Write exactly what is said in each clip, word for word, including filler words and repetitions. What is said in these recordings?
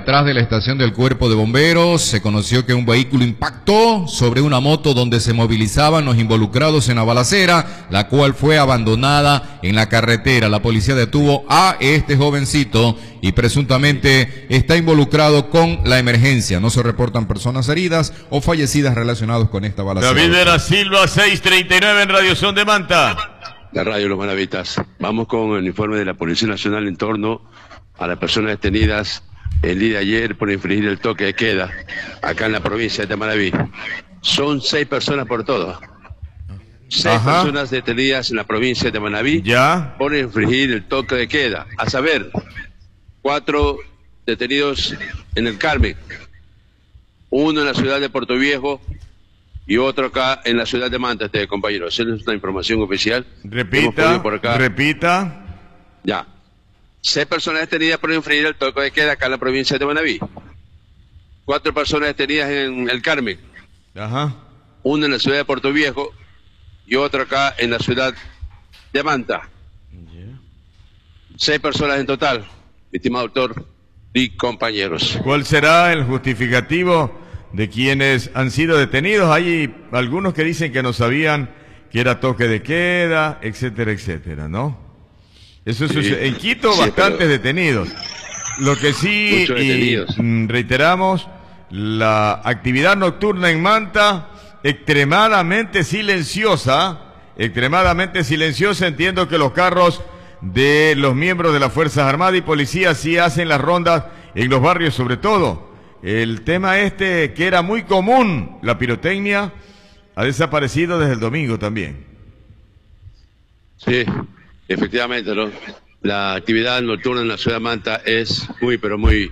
atrás de la estación del Cuerpo de Bomberos se conoció que un vehículo impactó sobre una moto donde se movilizaban los involucrados en la balacera, la cual fue abandonada en la carretera. La policía detuvo a este jovencito y presuntamente está involucrado con la emergencia. No se reportan personas heridas o fallecidas relacionadas con esta balacera. David de la Silva, seis treinta y nueve en Radio Son de Manta. La radio Los Maravitas. Vamos con el informe de la Policía Nacional en torno a las personas detenidas el día de ayer por infringir el toque de queda acá en la provincia de Manaví. Son seis personas por todo. Seis Ajá. personas detenidas en la provincia de Manaví ¿Ya? por infringir el toque de queda. A saber, cuatro detenidos en el Carmen, uno en la ciudad de Puerto Viejo y otro acá en la ciudad de Manta, este compañero. Esa es una información oficial. Repita, por acá. repita. Ya. Seis personas detenidas por infringir el toque de queda acá en la provincia de Manaví. Cuatro personas detenidas en el Carmen. Ajá. Una en la ciudad de Puerto Viejo y otro acá en la ciudad de Manta. Yeah. Seis personas en total, mi estimado doctor y compañeros. ¿Cuál será el justificativo de quienes han sido detenidos? Hay algunos que dicen que no sabían que era toque de queda, etcétera, etcétera, ¿no? Eso es sí, en Quito, sí, bastantes pero... detenidos. Lo que sí, y reiteramos, la actividad nocturna en Manta, extremadamente silenciosa, extremadamente silenciosa. Entiendo que los carros de los miembros de las Fuerzas Armadas y Policía sí hacen las rondas en los barrios sobre todo. El tema este, que era muy común, la pirotecnia, ha desaparecido desde el domingo también. Sí. Efectivamente, ¿no? La actividad nocturna en la ciudad de Manta es muy, pero muy,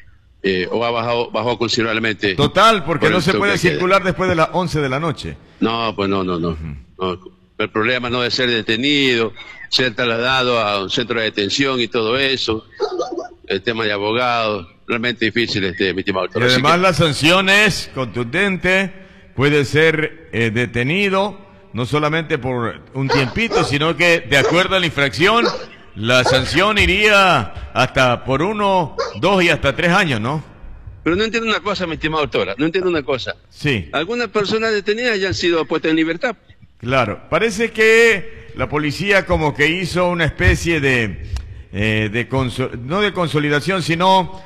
eh, o ha bajado, bajado considerablemente. Total, porque por no se puede circular después de las once de la noche. No, pues no, no, no. Uh-huh. no. El problema no es ser detenido, ser trasladado a un centro de detención y todo eso. El tema de abogados, realmente difícil, este, mi estimado doctor. Y además que... la sanción es contundente, puede ser eh, detenido. No solamente por un tiempito, sino que de acuerdo a la infracción, la sanción iría hasta por uno, dos y hasta tres años, ¿no? Pero no entiendo una cosa, mi estimada doctora, no entiendo una cosa. Sí. Algunas personas detenidas ya han sido puestas en libertad. Claro, parece que la policía como que hizo una especie de, eh, de no de consolidación, sino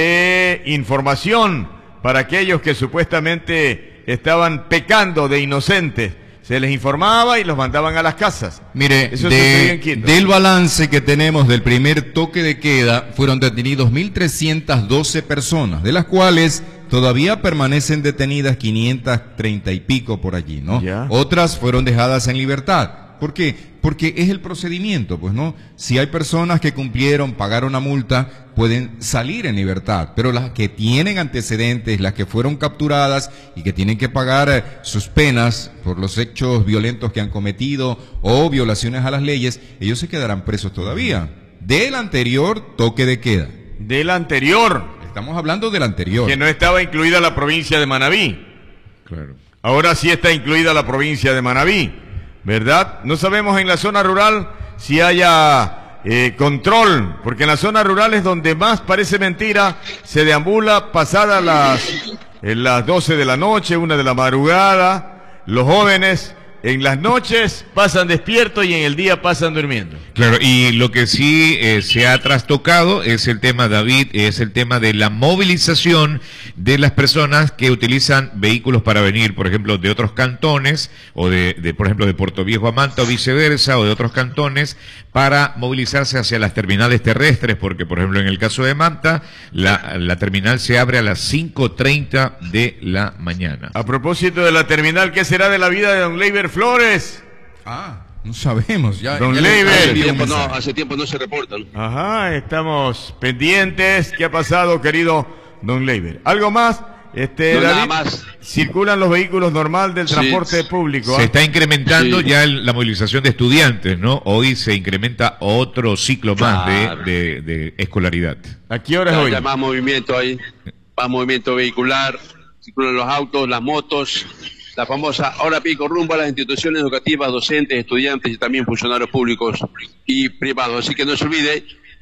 de información para aquellos que supuestamente estaban pecando de inocentes. Se les informaba y los mandaban a las casas. Mire, Eso de, del balance que tenemos del primer toque de queda, fueron detenidos mil trescientas doce personas, de las cuales todavía permanecen detenidas quinientas treinta y pico por allí, ¿no? Ya. Otras fueron dejadas en libertad. ¿Por qué? Porque es el procedimiento, pues, ¿no? Si hay personas que cumplieron, pagaron una multa, pueden salir en libertad, pero las que tienen antecedentes, las que fueron capturadas y que tienen que pagar eh, sus penas por los hechos violentos que han cometido o violaciones a las leyes, ellos se quedarán presos todavía. Del anterior toque de queda. Del anterior. Estamos hablando del anterior. Que no estaba incluida la provincia de Manaví. Claro. Ahora sí está incluida la provincia de Manaví, ¿verdad? No sabemos en la zona rural si haya eh, control, porque en la zona rural es donde más parece mentira, se deambula pasadas las, en las doce de la noche, una de la madrugada, los jóvenes en las noches pasan despiertos y en el día pasan durmiendo. Claro, y lo que sí eh, se ha trastocado es el tema, David, es el tema de la movilización de las personas que utilizan vehículos para venir, por ejemplo, de otros cantones, o de, de por ejemplo, de Puerto Viejo a Manta o viceversa, o de otros cantones, para movilizarse hacia las terminales terrestres, porque, por ejemplo, en el caso de Manta, la, la terminal se abre a las cinco treinta de la mañana. A propósito de la terminal, ¿qué será de la vida de don Leiber Flores? Ah, no sabemos. Ya, don ya Leiber. Hace tiempo, no, hace tiempo no se reportan. Ajá, estamos pendientes. ¿Qué ha pasado, querido don Leiber? ¿Algo más? Este, no, David, nada más. ¿Circulan los vehículos normal del transporte sí. público? Se ¿eh? está incrementando sí. ya el, la movilización de estudiantes, ¿no? Hoy se incrementa otro ciclo más claro. de, de, de escolaridad. ¿A qué hora es hoy? Ya más movimiento ahí, más movimiento vehicular, circulan los autos, las motos, la famosa hora pico rumbo a las instituciones educativas, docentes, estudiantes y también funcionarios públicos y privados. Así que no se olvide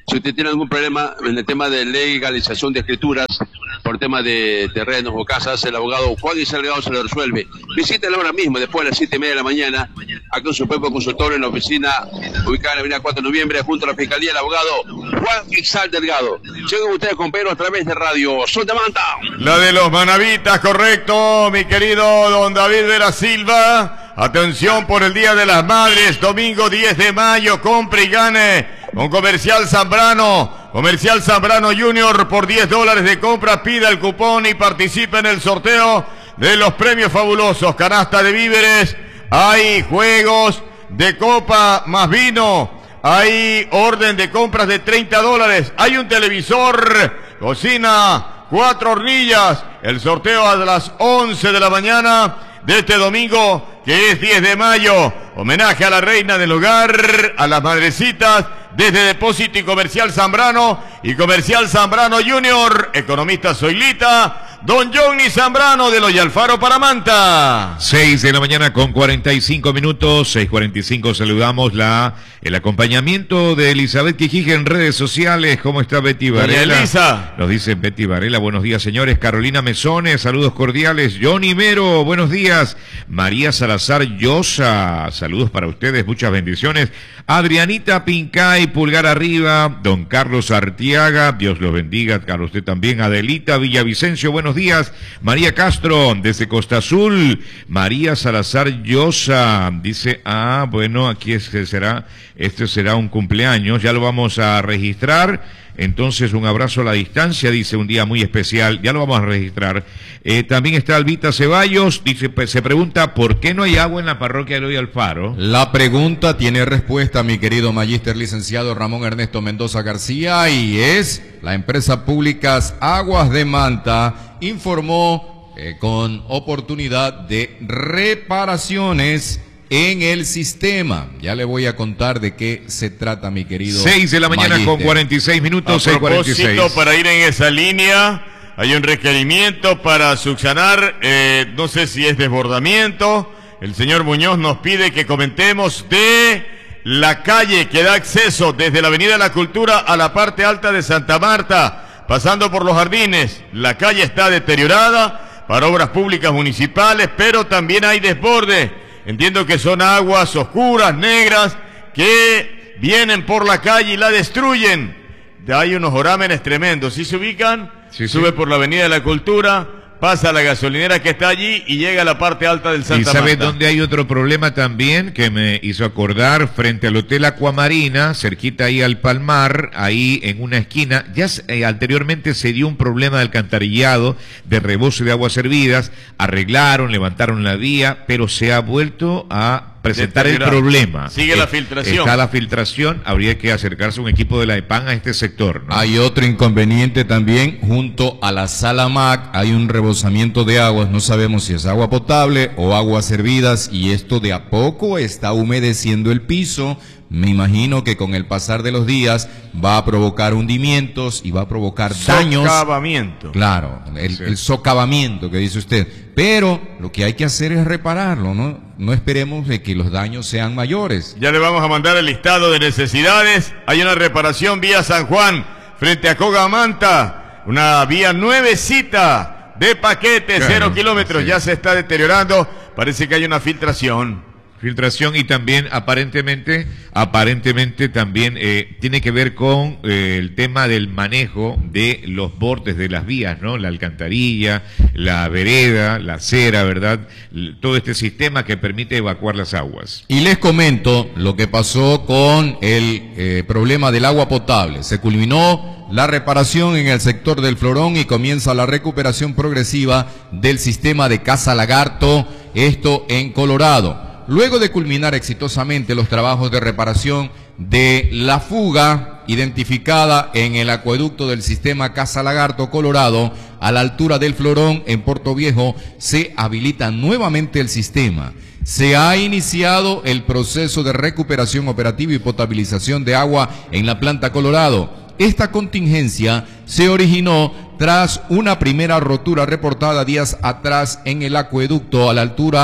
Si usted tiene algún problema en el tema de legalización de escrituras, por tema de terrenos o casas, el abogado Juan y Salgado se lo resuelve. Visítelo ahora mismo, después de las siete y media de la mañana, acá en su propio consultorio en la oficina ubicada en la avenida cuatro de noviembre, junto a la Fiscalía, el abogado Juan Ixal Delgado. Lleguen ustedes, compañeros, a través de Radio Sol de Manta. La de los manavitas, correcto, mi querido don David Vera Silva. Atención por el Día de las Madres, domingo diez de mayo, compre y gane con Comercial Zambrano. Comercial Zambrano Junior, por diez dólares de compra, pida el cupón y participe en el sorteo de los premios fabulosos. Canasta de víveres, hay juegos de copa más vino, hay orden de compras de treinta dólares, hay un televisor, cocina, cuatro hornillas. El sorteo a las once de la mañana de este domingo, que es diez de mayo. Homenaje a la reina del hogar, a las madrecitas, desde Depósito y Comercial Zambrano y Comercial Zambrano Junior. Economista Soilita, don Johnny Zambrano de Loya Alfaro para Manta. seis de la mañana con cuarenta y cinco minutos, seis cuarenta y cinco, saludamos la el acompañamiento de Elizabeth Quijije en redes sociales. ¿Cómo está Betty Varela? Doña Elisa. Nos dice Betty Varela, buenos días señores. Carolina Mesones, saludos cordiales. Johnny Mero, buenos días. María Salazar Llosa, saludos para ustedes, muchas bendiciones. Adrianita Pincay, pulgar arriba. Don Carlos Artiaga, Dios los bendiga, a usted también. Adelita Villavicencio, buenos días. María Castro, desde Costa Azul. María Salazar Llosa, dice, ah, bueno, aquí es que será, este será un cumpleaños, ya lo vamos a registrar. Entonces, un abrazo a la distancia, dice, un día muy especial, ya lo vamos a registrar. Eh, también está Albita Ceballos, dice, pues, se pregunta, ¿por qué no hay agua en la parroquia de Loya Alfaro? La pregunta tiene respuesta, mi querido magíster licenciado Ramón Ernesto Mendoza García, y es, la empresa pública Aguas de Manta informó eh, con oportunidad de reparaciones en el sistema. Ya le voy a contar de qué se trata, mi querido seis de la mañana magíster. Con cuarenta y seis minutos, a seis cuarenta y seis. propósito, para ir en esa línea, hay un requerimiento para subsanar, eh, no sé si es desbordamiento. El señor Muñoz nos pide que comentemos de la calle que da acceso desde la Avenida de la Cultura a la parte alta de Santa Marta, pasando por los jardines. La calle está deteriorada para obras públicas municipales, pero también hay desborde. Entiendo que son aguas oscuras, negras, que vienen por la calle y la destruyen. Hay unos orámenes tremendos. Si se ubican, sí, sube sí. por la Avenida de la Cultura, pasa a la gasolinera que está allí y llega a la parte alta del Santa Marta. ¿Y sabe Marta. dónde hay otro problema también que me hizo acordar? Frente al Hotel Aquamarina, cerquita ahí al Palmar, ahí en una esquina. Ya eh, anteriormente se dio un problema de alcantarillado, de rebose de aguas servidas. Arreglaron, levantaron la vía, pero se ha vuelto a presentar el problema. Sigue eh, la filtración. Está la filtración, habría que acercarse a un equipo de la EPAN a este sector, ¿no? Hay otro inconveniente también, junto a la Sala Mac hay un rebosamiento de aguas, no sabemos si es agua potable o aguas servidas, y esto de a poco está humedeciendo el piso. Me imagino que con el pasar de los días va a provocar hundimientos y va a provocar daños. Socavamiento. Claro, el, Sí. el socavamiento que dice usted. Pero lo que hay que hacer es repararlo, ¿no? No esperemos de que los daños sean mayores. Ya le vamos a mandar el listado de necesidades. Hay una reparación vía San Juan, frente a Cogamanta. Una vía nuevecita de paquete, Claro, cero kilómetros. sí. Ya se está deteriorando. Parece que hay una filtración. Filtración, y también aparentemente, aparentemente también eh, tiene que ver con eh, el tema del manejo de los bordes de las vías, ¿no? La alcantarilla, la vereda, la acera, ¿verdad? L- Todo este sistema que permite evacuar las aguas. Y les comento lo que pasó con el eh, problema del agua potable. Se culminó la reparación en el sector del Florón y comienza la recuperación progresiva del sistema de Casa Lagarto, esto en Colorado. Luego de culminar exitosamente los trabajos de reparación de la fuga identificada en el acueducto del sistema Casa Lagarto Colorado, a la altura del Florón en Puerto Viejo, se habilita nuevamente el sistema. Se ha iniciado el proceso de recuperación operativa y potabilización de agua en la planta Colorado. Esta contingencia se originó tras una primera rotura reportada días atrás en el acueducto a la altura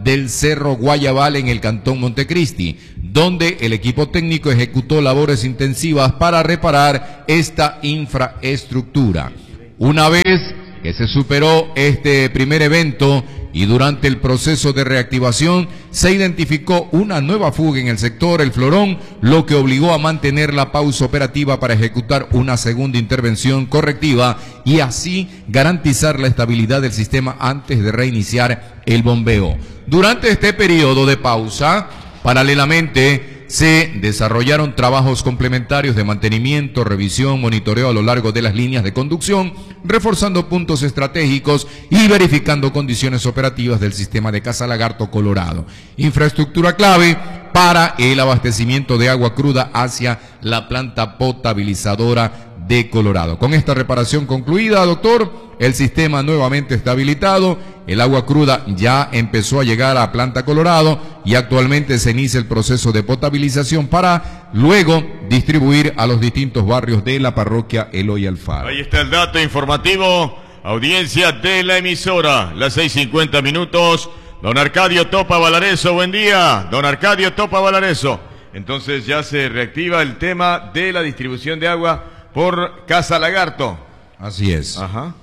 del Cerro Guayabal en el cantón Montecristi, donde el equipo técnico ejecutó labores intensivas para reparar esta infraestructura. Una vez que se superó este primer evento y durante el proceso de reactivación se identificó una nueva fuga en el sector El Florón, lo que obligó a mantener la pausa operativa para ejecutar una segunda intervención correctiva y así garantizar la estabilidad del sistema antes de reiniciar el bombeo. Durante este periodo de pausa, paralelamente, se desarrollaron trabajos complementarios de mantenimiento, revisión, monitoreo a lo largo de las líneas de conducción, reforzando puntos estratégicos y verificando condiciones operativas del sistema de Casa Lagarto Colorado. Infraestructura clave para el abastecimiento de agua cruda hacia la planta potabilizadora de Colorado. Con esta reparación concluida, doctor, el sistema nuevamente está habilitado, el agua cruda ya empezó a llegar a Planta Colorado y actualmente se inicia el proceso de potabilización para luego distribuir a los distintos barrios de la parroquia Eloy Alfaro. Ahí está el dato informativo, audiencia de la emisora, las seis cincuenta minutos. Don Arcadio Topa Valareso, buen día. Don Arcadio Topa Valareso. Entonces ya se reactiva el tema de la distribución de agua por Casa Lagarto. Así es. Ajá.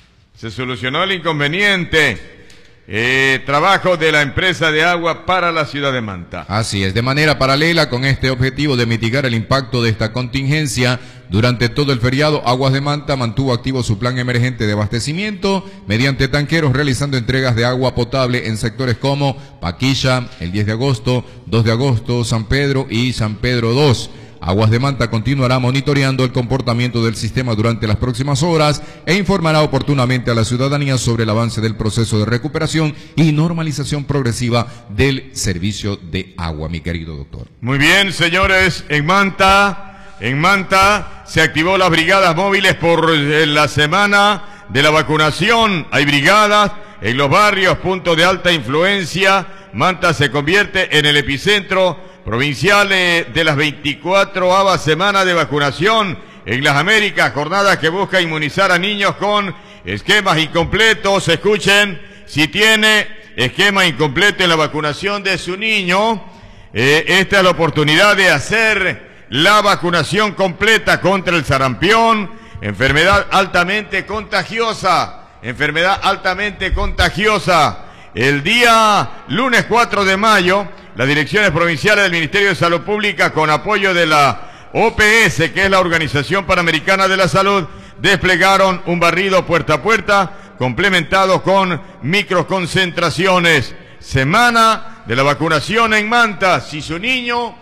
Se solucionó el inconveniente. Eh, trabajo de la empresa de agua para la ciudad de Manta. Así es, de manera paralela con este objetivo de mitigar el impacto de esta contingencia, durante todo el feriado, Aguas de Manta mantuvo activo su plan emergente de abastecimiento mediante tanqueros, realizando entregas de agua potable en sectores como Paquilla, el diez de agosto, dos de agosto, San Pedro y San Pedro dos. Aguas de Manta continuará monitoreando el comportamiento del sistema durante las próximas horas e informará oportunamente a la ciudadanía sobre el avance del proceso de recuperación y normalización progresiva del servicio de agua, mi querido doctor. Muy bien, señores, en Manta, en Manta se activó las brigadas móviles por la semana de la vacunación. Hay brigadas en los barrios, puntos de alta influencia. Manta se convierte en el epicentro provincial de las veinticuatroavas semanas de vacunación en las Américas, jornada que busca inmunizar a niños con esquemas incompletos. Escuchen, si tiene esquema incompleto en la vacunación de su niño, eh, esta es la oportunidad de hacer la vacunación completa contra el sarampión, enfermedad altamente contagiosa, enfermedad altamente contagiosa. El día lunes cuatro de mayo, las direcciones provinciales del Ministerio de Salud Pública, con apoyo de la O P S, que es la Organización Panamericana de la Salud, desplegaron un barrido puerta a puerta, complementado con microconcentraciones. Semana de la vacunación en Manta. Si su niño,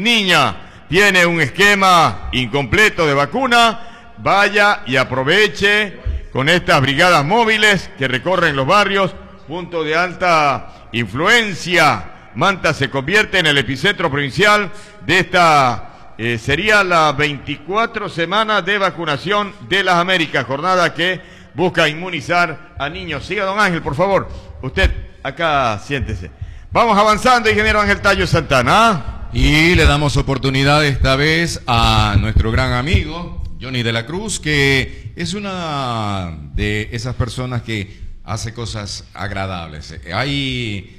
niña, tiene un esquema incompleto de vacuna, vaya y aproveche con estas brigadas móviles que recorren los barrios, punto de alta influencia. Manta se convierte en el epicentro provincial de esta, eh, sería la veinticuatro semanas de vacunación de las Américas, jornada que busca inmunizar a niños. Siga, don Ángel, por favor. Usted, acá, siéntese. Vamos avanzando, ingeniero Ángel Tallo Santana. Y le damos oportunidad esta vez a nuestro gran amigo, Johnny de la Cruz, que es una de esas personas que hace cosas agradables. Hay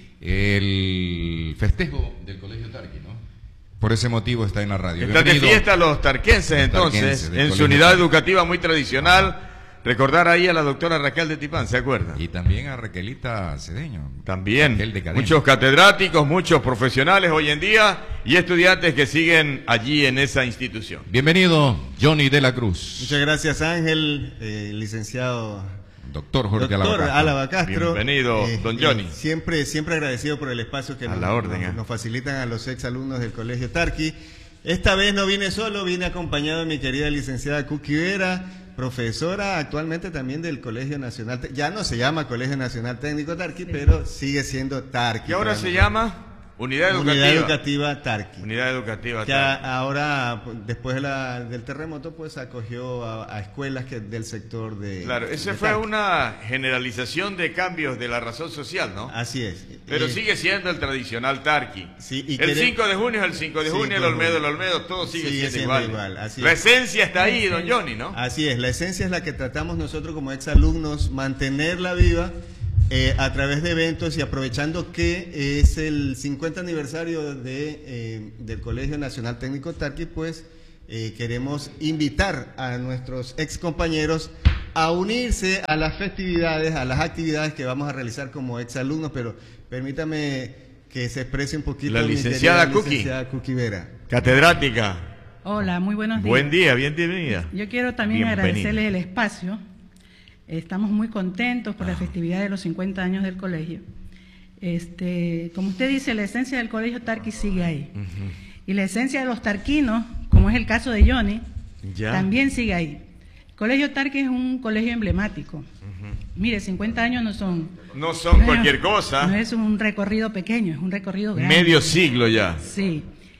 el festejo del Colegio Tarqui, ¿no? Por ese motivo está en la radio. Están de fiesta los tarquenses, entonces, tarquenses, en su unidad Tarqui. Educativa muy tradicional. Recordar ahí a la doctora Raquel de Tipán, ¿se acuerda? Y también a Raquelita Cedeño. También. Muchos catedráticos, muchos profesionales hoy en día y estudiantes que siguen allí en esa institución. Bienvenido, Johnny de la Cruz. Muchas gracias, Ángel, eh, licenciado Doctor Jorge Doctor Álava, Álava Castro. Bienvenido, eh, don Johnny. Eh, siempre, siempre agradecido por el espacio que nos, orden, nos, eh. nos facilitan a los exalumnos del Colegio Tarqui. Esta vez no vine solo, vine acompañado de mi querida licenciada Cookie Vera, profesora actualmente también del Colegio Nacional. Ya no se llama Colegio Nacional Técnico Tarqui, pero sigue siendo Tarqui. ¿Y ahora se llama? Unidad Educativa. Unidad Educativa Tarqui. Unidad Educativa que Tarqui. a, ahora, después de la, del terremoto, pues acogió a, a escuelas que del sector de... Claro, ese de fue Tarqui. una generalización de cambios de la razón social, ¿no? Así es. Pero Eh, sigue siendo el tradicional Tarqui. Sí, y el queremos- cinco de junio es el cinco de junio, cinco el de Olmedo, el junio. Olmedo, todo sigue, Sigue siendo, siendo igual. igual, así la es. esencia está ahí, don Johnny, ¿no? Así es, la esencia es la que tratamos nosotros como exalumnos, mantenerla viva eh, a través de eventos y aprovechando que es el cincuenta aniversario de, eh, del Colegio Nacional Técnico Tarqui, pues eh, queremos invitar a nuestros ex compañeros a unirse a las festividades, a las actividades que vamos a realizar como ex alumnos, pero permítame que se exprese un poquito la licenciada Cookie, licenciada Cookie Vera. Catedrática. Hola, muy buenos días. Buen día, bienvenida. Yo quiero también Bienvenida. agradecerles el espacio. Estamos muy contentos por la festividad de los cincuenta años del colegio. Este, como usted dice, la esencia del colegio Tarqui sigue ahí. Uh-huh. Y la esencia de los tarquinos, como es el caso de Johnny, ya. también sigue ahí. El colegio Tarqui es un colegio emblemático. Uh-huh. Mire, cincuenta años no son... No son no cualquier es, cosa. No es un recorrido pequeño, es un recorrido grande. Medio siglo ya. Sí.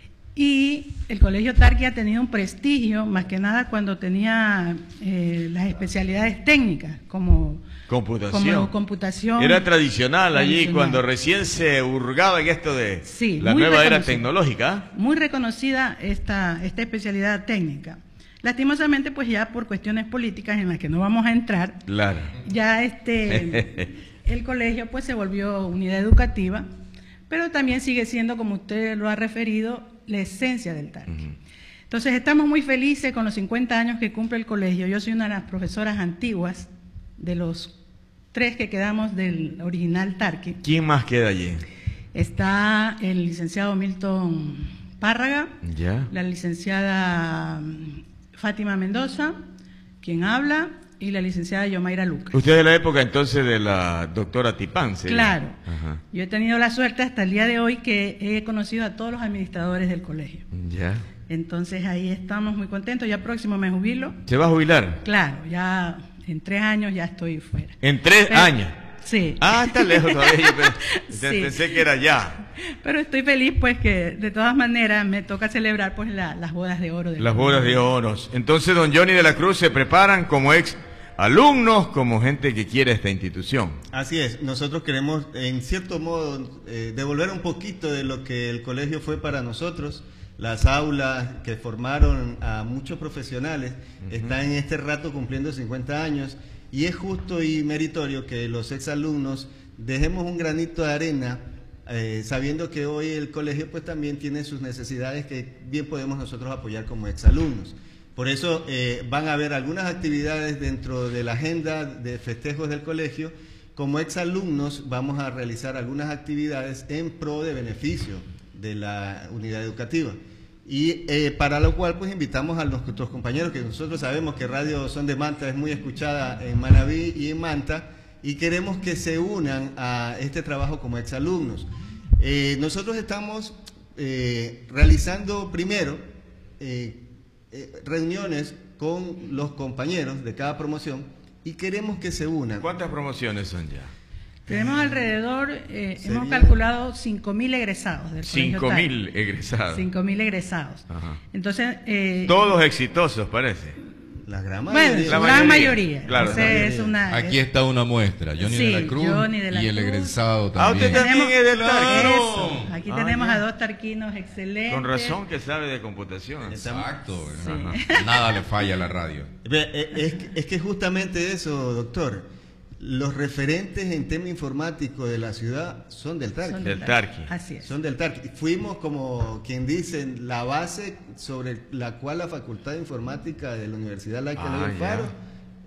Y el Colegio Tarqui ha tenido un prestigio, más que nada cuando tenía eh, las especialidades técnicas, como computación. Como computación. Era tradicional, tradicional allí cuando recién se hurgaba en esto de sí, la nueva era tecnológica. Muy reconocida esta, esta especialidad técnica. Lastimosamente, pues ya por cuestiones políticas en las que no vamos a entrar, claro. ya este el colegio pues se volvió unidad educativa, pero también sigue siendo, como usted lo ha referido, la esencia del Tarqui. Uh-huh. Entonces, estamos muy felices con los cincuenta años que cumple el colegio. Yo soy una de las profesoras antiguas de los tres que quedamos del original Tarqui. ¿Quién más queda allí? Está el licenciado Milton Párraga, ya. la licenciada Fátima Mendoza, quien habla, y la licenciada Yomaira Lucas. Usted es de la época entonces de la doctora Tipán, ¿sí? Claro. Ajá. Yo he tenido la suerte hasta el día de hoy que he conocido a todos los administradores del colegio. Ya. Entonces ahí estamos muy contentos. Ya próximo me jubilo. ¿Se va a jubilar? Claro, ya en tres años ya estoy fuera. ¿En tres Pero, años? Sí. Ah, está lejos todavía. Pero sí. Pensé que era ya. Pero estoy feliz pues que de todas maneras me toca celebrar pues la, las bodas de oro. Las bodas de oro. Entonces don Johnny de la Cruz se preparan como ex alumnos, como gente que quiere esta institución. Así es, nosotros queremos en cierto modo eh, devolver un poquito de lo que el colegio fue para nosotros. Las aulas que formaron a muchos profesionales uh-huh. están en este rato cumpliendo cincuenta años y es justo y meritorio que los exalumnos dejemos un granito de arena eh, sabiendo que hoy el colegio pues también tiene sus necesidades que bien podemos nosotros apoyar como exalumnos. Por eso eh, van a haber algunas actividades dentro de la agenda de festejos del colegio. Como exalumnos vamos a realizar algunas actividades en pro de beneficio de la unidad educativa. Y eh, para lo cual pues invitamos a nuestros compañeros, que nosotros sabemos que Radio Son de Manta es muy escuchada en Manabí y en Manta, y queremos que se unan a este trabajo como exalumnos. Eh, nosotros estamos eh, realizando primero... Eh, Eh, reuniones con los compañeros de cada promoción y queremos que se unan. ¿Cuántas promociones son ya? Tenemos alrededor, eh, hemos calculado cinco mil egresados del colegio cinco mil egresados. cinco mil egresados. Ajá. Entonces, eh, todos exitosos parece. La gran mayoría. Bueno, la la gran mayoría. mayoría. Claro, Ese la mayoría. Es una, Aquí es, está una muestra, Johnny, sí, de la Cruz Johnny de la y el Cruz. egresado Ah, usted también. también es del Tarqui. Eso. Aquí Ah, tenemos ya. a dos tarquinos excelentes. Con razón que sabe de computación. Exacto. Sí. Ajá. Nada le falla a la radio. Es que, es que justamente eso, doctor. Los referentes en tema informático de la ciudad son del Tarqui. Son Del Tarqui. Así es. Son del Tarqui. Fuimos, como quien dice, la base sobre la cual la Facultad de Informática de la Universidad Laica Ah, Eloy Alfaro ya.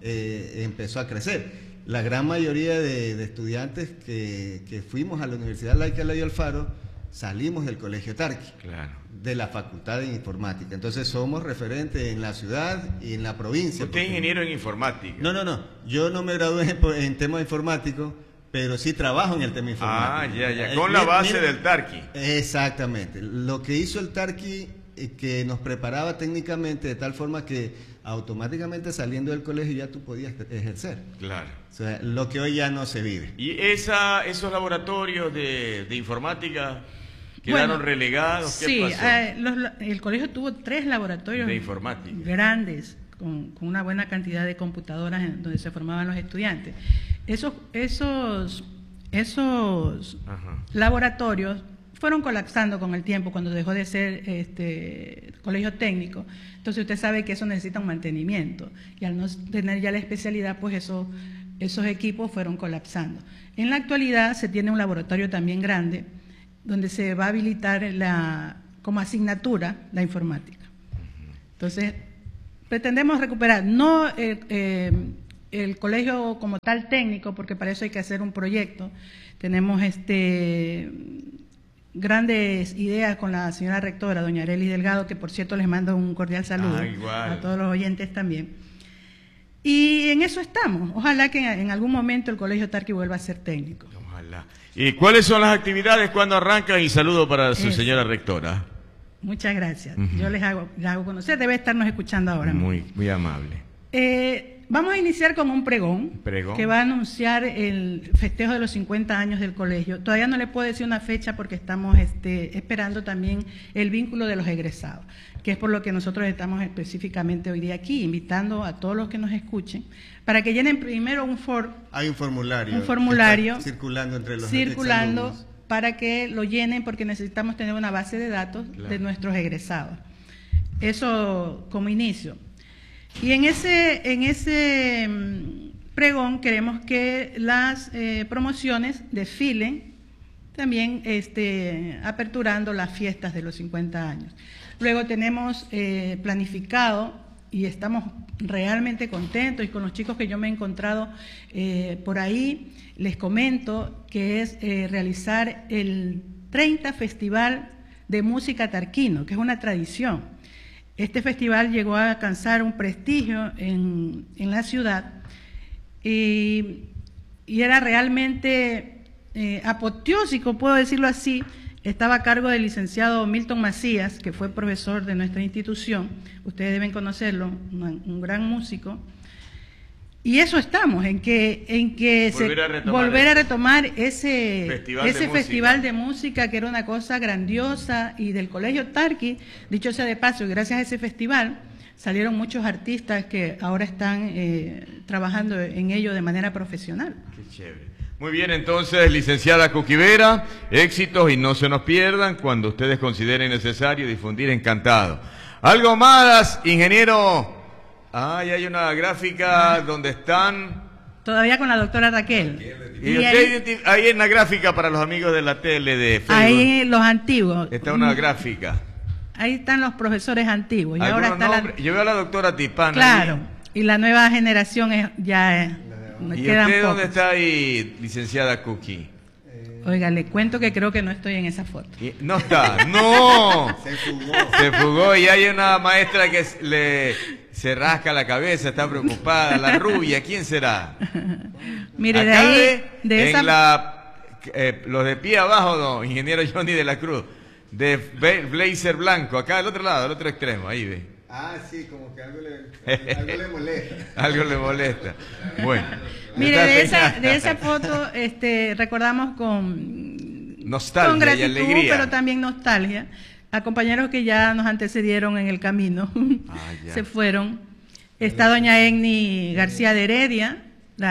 eh, empezó a crecer. La gran mayoría de, de estudiantes que, que fuimos a la Universidad Laica Eloy Alfaro salimos del Colegio Tarqui, Claro. de la Facultad de Informática. Entonces somos referentes en la ciudad y en la provincia. Usted es porque- ingeniero en informática. No, no, no. Yo no me gradué en, en tema informático, pero sí trabajo en el tema informático. Ah, ya, ya. Eh, Con la mira- base mira- del Tarqui. Exactamente. Lo que hizo el Tarqui, eh, que nos preparaba técnicamente de tal forma que automáticamente saliendo del colegio ya tú podías ejercer. Claro. O sea, lo que hoy ya no se vive. ¿Y esa, esos laboratorios de, de informática quedaron Bueno, relegados? ¿Qué sí, pasó? eh, los- el colegio tuvo tres laboratorios De informática. grandes, con, con una buena cantidad de computadoras en donde se formaban los estudiantes. Esos, esos, esos Ajá. laboratorios fueron colapsando con el tiempo cuando dejó de ser este colegio técnico. Entonces usted sabe que eso necesita un mantenimiento y al no tener ya la especialidad, pues eso esos equipos fueron colapsando. En la actualidad se tiene un laboratorio también grande donde se va a habilitar la, como asignatura la informática. Entonces, pretendemos recuperar, no eh, eh, el colegio como tal técnico, porque para eso hay que hacer un proyecto. Tenemos este grandes ideas con la señora rectora, doña Arely Delgado, que por cierto les mando un cordial saludo ah, a todos los oyentes también. Y en eso estamos. Ojalá que en algún momento el Colegio Tarqui vuelva a ser técnico. Ojalá. ¿Y cuáles son las actividades cuando arrancan? Y saludo para su Eso. señora rectora. Muchas gracias. Uh-huh. Yo les hago, les hago conocer, debe estarnos escuchando ahora. Muy, muy amable. Eh, vamos a iniciar con un pregón, Pregón. que va a anunciar el festejo de los cincuenta años del colegio. Todavía no le puedo decir una fecha porque estamos este, esperando también el vínculo de los egresados, que es por lo que nosotros estamos específicamente hoy día aquí, invitando a todos los que nos escuchen, para que llenen primero un for, Hay un formulario. un formulario que está circulando entre los circulando exalumnos. para que lo llenen, porque necesitamos tener una base de datos Claro. de nuestros egresados. Eso como inicio. Y en ese, en ese mm, pregón queremos que las eh, promociones desfilen, también este, aperturando las fiestas de los cincuenta años. Luego tenemos eh, planificado, y estamos realmente contentos, y con los chicos que yo me he encontrado eh, por ahí, les comento que es eh, realizar el treinta Festival de Música Tarquino, que es una tradición. Este festival llegó a alcanzar un prestigio en, en la ciudad y, y era realmente eh, apoteósico, puedo decirlo así. Estaba a cargo del licenciado Milton Macías, que fue profesor de nuestra institución, ustedes deben conocerlo, un, un gran músico. Y eso estamos, en que, en que volver, se, a, retomar volver a retomar ese, festival, ese de, festival música. de música, que era una cosa grandiosa, y del Colegio Tarqui, dicho sea de paso, gracias a ese festival salieron muchos artistas que ahora están eh, trabajando en ello de manera profesional. Qué chévere. Muy bien, entonces, licenciada Cuquivera, éxitos y no se nos pierdan cuando ustedes consideren necesario difundir, encantado. Algo más, ingeniero. Ah, y hay una gráfica donde están... Todavía con la doctora Raquel. Y Y usted ahí, identi- ahí en la gráfica para los amigos de la tele de Facebook. ahí los antiguos. Está una gráfica. Ahí están los profesores antiguos. Y ahora Algunos está nombres. la... Yo veo a la doctora Tipana. Claro, ahí. y la nueva generación es, ya es, ¿Y quedan usted dónde pocos. está ahí, licenciada Cookie? Oiga, le cuento que creo que no estoy en esa foto. Y- No está, no. Se fugó. Se fugó y hay una maestra que s- le se rasca la cabeza, está preocupada, la rubia, ¿quién será? Mire, de Acá ahí, ve, de en esa... la, eh, los de pie abajo, no, ingeniero Johnny de la Cruz, de bla- blazer blanco, acá al otro lado, al otro extremo, ahí ve. Ah, sí, como que algo le, algo le molesta. Algo le molesta. Bueno. Mire, está de esa, peinada. de esa foto este, recordamos con, Nostalgia con y gratitud, alegría. pero también nostalgia, a compañeros que ya nos antecedieron en el camino, Ah, ya. se fueron. Está doña Egni García de Heredia,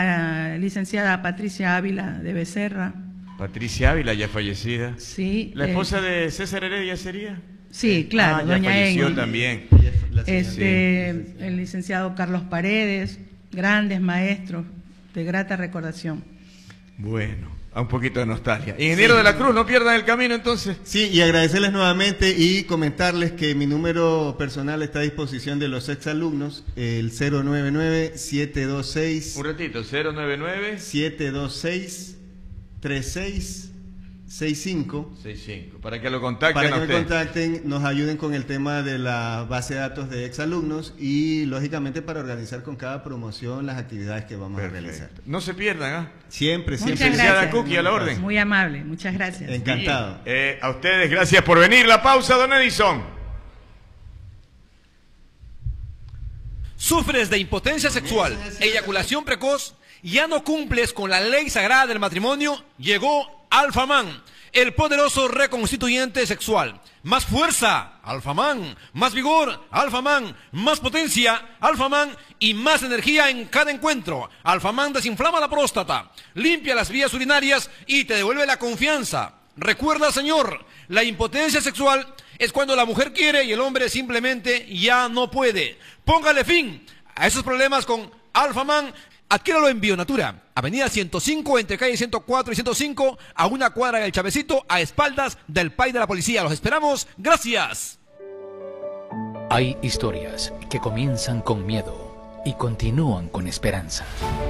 la licenciada Patricia Ávila de Becerra. Patricia Ávila, ya fallecida. Sí, ¿La eh, esposa de César Heredia sería? sí, claro, Ah, ya doña falleció Egni. también. La señora- Este, el licenciado Carlos Paredes, grandes maestros de grata recordación. Bueno, a un poquito de nostalgia. Ingeniero de la Cruz, no pierdan el camino entonces. Sí, y agradecerles nuevamente y comentarles que mi número personal está a disposición de los exalumnos, el cero nueve nueve, siete dos seis, Un ratito, cero nueve nueve siete dos seis, tres seis seis cinco. seis cinco, para que lo contacten Para a que me usted. contacten, nos ayuden con el tema de la base de datos de exalumnos y, lógicamente, para organizar con cada promoción las actividades que vamos a realizar. Perfecto. No se pierdan, ¿ah? Siempre, Muchas siempre. Licenciada gracias. Cookie, a la orden. Muy amable, muchas gracias. Encantado. Bien. Eh, a ustedes, gracias por venir. La pausa, don Edison. Sufres de impotencia sexual, eyaculación precoz, ya no cumples con la ley sagrada del matrimonio, llegó Alfaman, el poderoso reconstituyente sexual. Más fuerza, Alfaman, más vigor, Alfaman, más potencia, Alfaman y más energía en cada encuentro. Alfaman desinflama la próstata, limpia las vías urinarias y te devuelve la confianza. Recuerda, señor, la impotencia sexual es cuando la mujer quiere y el hombre simplemente ya no puede. Póngale fin a esos problemas con Alfaman Adquiéralo en Bionatura, avenida ciento cinco, entre calle ciento cuatro y ciento cinco, a una cuadra del Chavecito, a espaldas del P A I de la policía. Los esperamos. Gracias. Hay historias que comienzan con miedo y continúan con esperanza.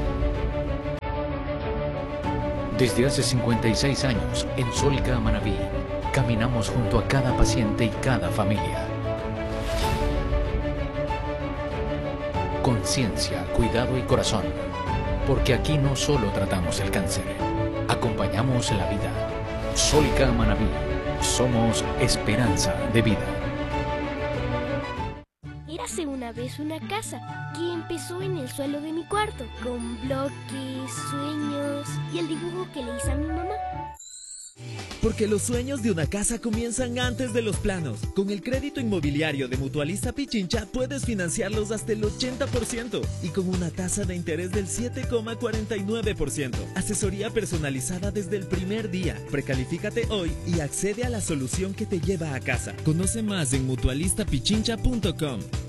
Desde hace cincuenta y seis años, en Solca Manabí, caminamos junto a cada paciente y cada familia. Conciencia, cuidado y corazón, porque aquí no solo tratamos el cáncer, acompañamos la vida. Solca Manabí, somos esperanza de vida. Érase una vez una casa que empezó en el suelo de mi cuarto, con bloques, sueños y el dibujo que le hice a mi mamá. Porque los sueños de una casa comienzan antes de los planos. Con el crédito inmobiliario de Mutualista Pichincha puedes financiarlos hasta el ochenta por ciento y con una tasa de interés del siete coma cuarenta y nueve por ciento. Asesoría personalizada desde el primer día. Precalifícate hoy y accede a la solución que te lleva a casa. Conoce más en mutualista pichincha punto com.